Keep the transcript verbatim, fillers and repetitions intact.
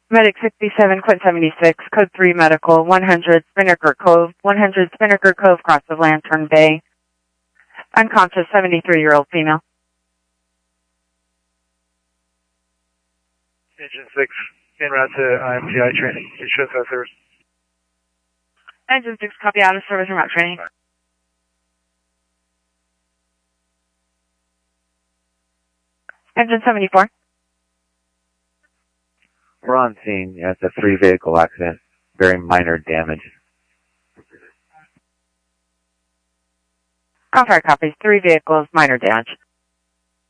Medic sixty-seven, Quint seventy-six, Code three Medical, one hundred Spinnaker Cove, one hundred Spinnaker Cove, cross of Lantern Bay. Unconscious seventy-three-year-old female. Engine six, en route to I M T I training. It shows how service. Engine six, copy out of service and route training. Engine seventy-four. We're on scene. Yeah, it's a three-vehicle accident. Very minor damage. Contract copies. Three vehicles, minor damage.